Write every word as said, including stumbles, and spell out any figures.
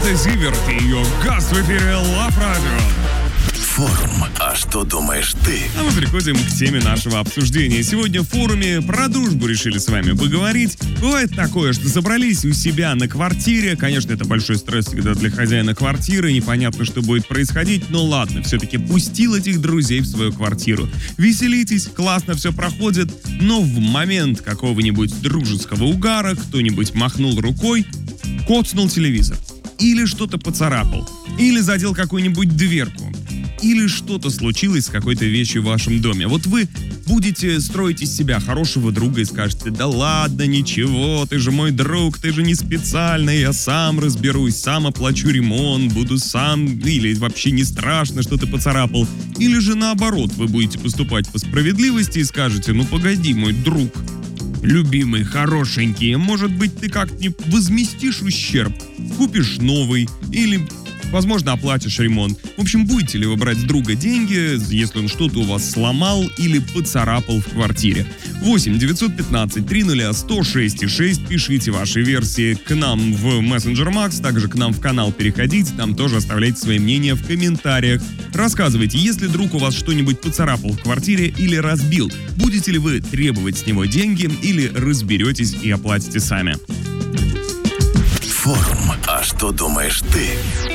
Марта Зиверт и ее газ в эфире Лав Радио. Форум «А что думаешь ты?». А мы переходим к теме нашего обсуждения. Сегодня в форуме про дружбу решили с вами поговорить. Бывает такое, что собрались у себя на квартире. Конечно, это большой стресс всегда для хозяина квартиры. Непонятно, что будет происходить. Но ладно, все-таки пустил этих друзей в свою квартиру. Веселитесь, классно все проходит. Но в момент какого-нибудь дружеского угара кто-нибудь махнул рукой, коцнул телевизор. Или что-то поцарапал. Или задел какую-нибудь дверку. Или что-то случилось с какой-то вещью в вашем доме. Вот вы будете строить из себя хорошего друга и скажете: да ладно, ничего, ты же мой друг, ты же не специально, я сам разберусь, сам оплачу ремонт, буду сам, или вообще не страшно, что ты поцарапал. Или же наоборот, вы будете поступать по справедливости и скажете: ну погоди, мой друг, любимый, хорошенький, может быть, ты как-нибудь возместишь ущерб, купишь новый или... возможно, оплатишь ремонт. В общем, будете ли вы брать с друга деньги, если он что-то у вас сломал или поцарапал в квартире? восемь девятьсот пятнадцать триста сто шесть шесть. Пишите ваши версии к нам в Messenger Max, также к нам в канал переходите, там тоже оставляйте свои мнения в комментариях. Рассказывайте, если друг у вас что-нибудь поцарапал в квартире или разбил, будете ли вы требовать с него деньги или разберетесь и оплатите сами? Форум «А что думаешь ты?».